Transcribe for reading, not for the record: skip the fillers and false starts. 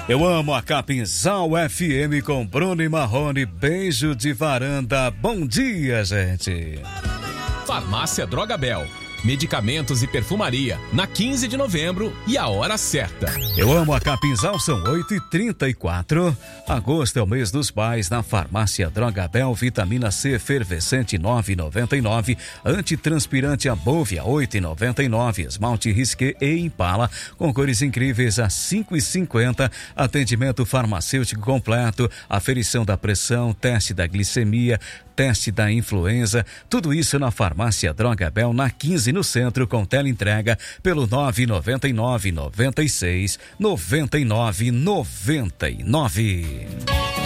Eu amo a Capinzal FM com Bruno e Marrone. Beijo de varanda. Bom dia, gente. Farmácia Drogabel. Medicamentos e perfumaria, na 15 de novembro e a hora certa. Eu amo a Capinzal, são 8h34. Agosto é o mês dos pais na Farmácia Drogabel. Vitamina C efervescente 9,99. Antitranspirante Abovia 8,99. Esmalte Risqué e Impala com cores incríveis a 5,50. Atendimento farmacêutico completo, aferição da pressão, teste da glicemia, teste da influenza, tudo isso na Farmácia Drogabel, na 15 no centro, com teleentrega pelo 999 96 99 99.